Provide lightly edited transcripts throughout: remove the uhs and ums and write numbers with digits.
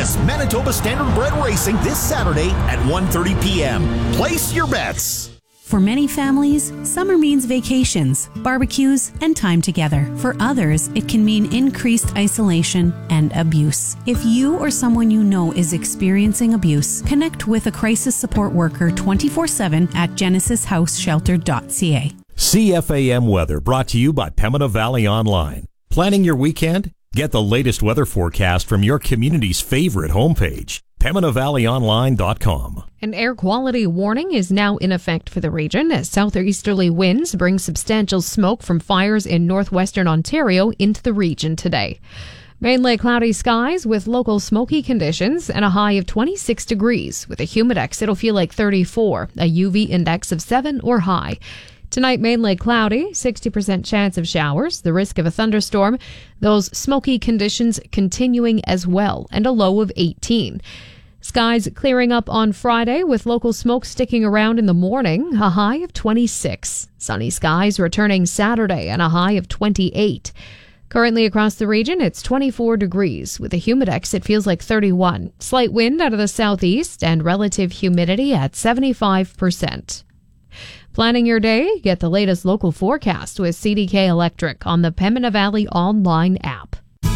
miss Manitoba Standardbred Racing this Saturday at 1:30 p.m. Place your bets. For many families, summer means vacations, barbecues, and time together. For others, it can mean increased isolation and abuse. If you or someone you know is experiencing abuse, connect with a crisis support worker 24/7 at genesishouseshelter.ca. CFAM weather brought to you by Pembina Valley Online. Planning your weekend? Get the latest weather forecast from your community's favorite homepage, PembinaValleyOnline.com. An air quality warning is now in effect for the region as southeasterly winds bring substantial smoke from fires in northwestern Ontario into the region today. Mainly cloudy skies with local smoky conditions and a high of 26 degrees. With a humidex, it'll feel like 34, a UV index of 7 or high. Tonight, mainly cloudy, 60% chance of showers, the risk of a thunderstorm, those smoky conditions continuing as well, and a low of 18. Skies clearing up on Friday with local smoke sticking around in the morning, a high of 26. Sunny skies returning Saturday and a high of 28. Currently across the region, it's 24 degrees. With a humidex, it feels like 31. Slight wind out of the southeast and relative humidity at 75%. Planning your day? Get the latest local forecast with CDK Electric on the Pembina Valley Online app.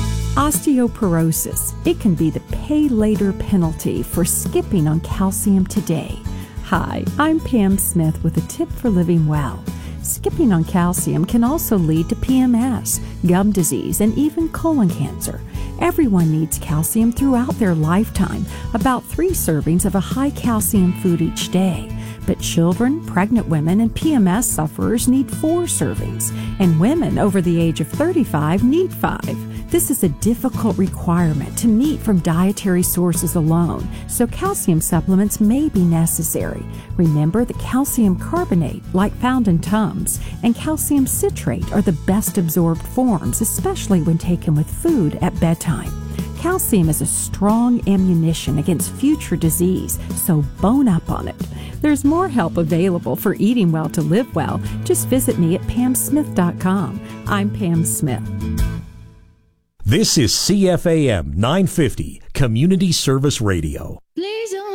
Osteoporosis. It can be the pay later penalty for skipping on calcium today. Hi, I'm Pam Smith with a tip for living well. Skipping on calcium can also lead to PMS, gum disease, and even colon cancer. Everyone needs calcium throughout their lifetime, about 3 servings of a high calcium food each day. But children, pregnant women, and PMS sufferers need 4 servings, and women over the age of 35 need 5. This is a difficult requirement to meet from dietary sources alone, so calcium supplements may be necessary. Remember that calcium carbonate, like found in Tums, and calcium citrate are the best absorbed forms, especially when taken with food at bedtime. Calcium is a strong ammunition against future disease, so bone up on it. There's more help available for eating well to live well. Just visit me at pamsmith.com. I'm Pam Smith. This is CFAM 950 Community Service Radio.